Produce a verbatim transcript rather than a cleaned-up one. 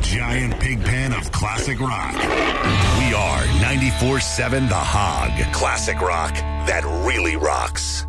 giant pig pen of classic rock. We are ninety-four seven The Hog. Classic rock that really rocks.